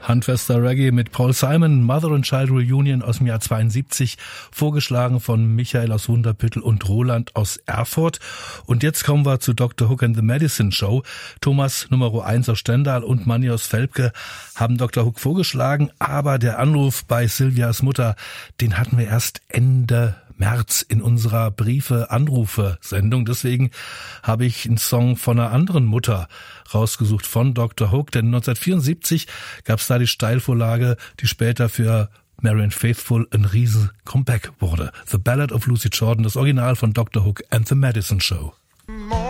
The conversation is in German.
Handfester Reggae mit Paul Simon, Mother and Child Reunion aus dem Jahr 72, vorgeschlagen von Michael aus Wunderpüttel und Roland aus Erfurt. Und jetzt kommen wir zu Dr. Hook and the Medicine Show. Thomas Nummer 1 aus Stendal und Manni aus Velpke haben Dr. Hook vorgeschlagen, aber der Anruf bei Silvias Mutter, den hatten wir erst Ende März in unserer Briefe-Anrufe-Sendung. Deswegen habe ich einen Song von einer anderen Mutter rausgesucht, von Dr. Hook, denn 1974 gab es da die Steilvorlage, die später für Marianne Faithfull ein riesen Comeback wurde. The Ballad of Lucy Jordan, das Original von Dr. Hook and the Medicine Show.